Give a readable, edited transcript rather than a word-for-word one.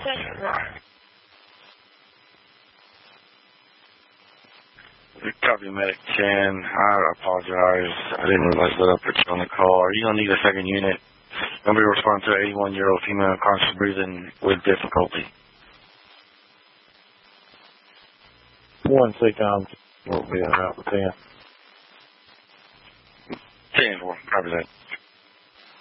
Copy, Medic 10. I apologize. I didn't realize that I put you on the call. Are you going to need a second unit? Nobody respond to an 81-year-old female unconscious breathing with difficulty. 1 SECOM will be out with 10. 10-4. Copy that.